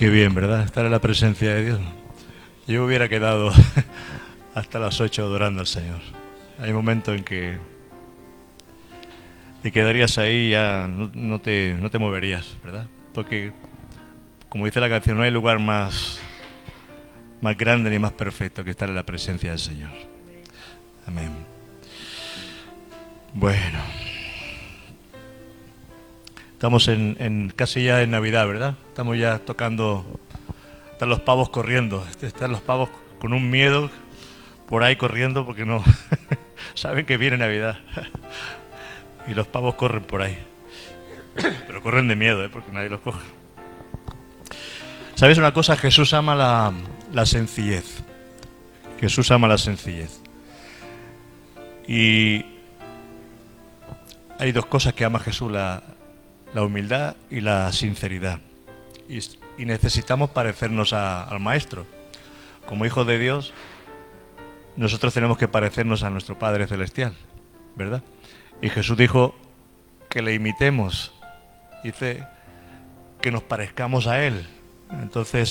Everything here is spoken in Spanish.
Qué bien, ¿verdad? Estar en la presencia de Dios. Yo hubiera quedado hasta las 8 adorando al Señor. Hay momentos en que te quedarías ahí y ya no te moverías, ¿verdad? Porque, como dice la canción, no hay lugar más grande ni más perfecto que estar en la presencia del Señor. Amén. Bueno, estamos en casi ya en Navidad, ¿verdad? Estamos ya tocando. Están los pavos corriendo. Están los pavos con un miedo por ahí corriendo porque no saben que viene Navidad. Y los pavos corren por ahí. Pero corren de miedo, porque nadie los coge. ¿Sabéis una cosa? Jesús ama la sencillez. Jesús ama la sencillez. Y hay dos cosas que ama Jesús, la humildad y la sinceridad. Y necesitamos parecernos al Maestro. Como hijos de Dios, nosotros tenemos que parecernos a nuestro Padre Celestial, ¿verdad? Y Jesús dijo que le imitemos. Dice que nos parezcamos a Él. Entonces,